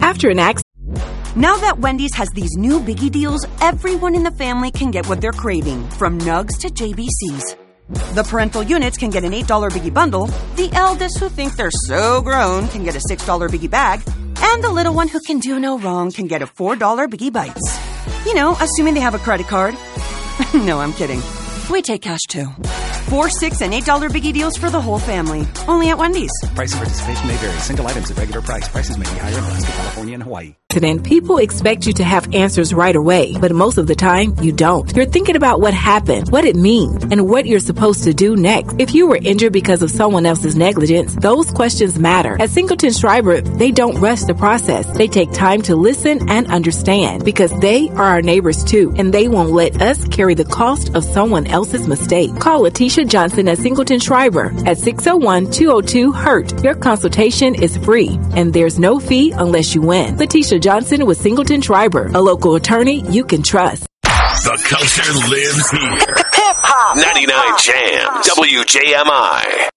After an accident. Now that Wendy's has these new biggie deals, everyone in the family can get what they're craving, from Nugs to JBCs. The parental units can get an $8 biggie bundle, the eldest who think they're so grown can get a $6 biggie bag, and the little one who can do no wrong can get a $4 biggie bites. You know, assuming they have a credit card. No, I'm kidding. We take cash too. 4, $6, and $8 biggie deals for the whole family. Only at Wendy's. Price and participation may vary. Single items at regular price. Prices may be higher in Alaska, California, and Hawaii. People expect you to have answers right away, but most of the time, you don't. You're thinking about what happened, what it means, and what you're supposed to do next. If you were injured because of someone else's negligence, those questions matter. At Singleton Schreiber, they don't rush the process. They take time to listen and understand because they are our neighbors too, and they won't let us carry the cost of someone else's mistake. Call Letitia Johnson at Singleton Schreiber at 601-202-HURT. Your consultation is free, and there's no fee unless you win. Letitia Johnson with Singleton Schreiber, a local attorney you can trust. The culture lives here. Hip hop. 99 Jams. WJMI.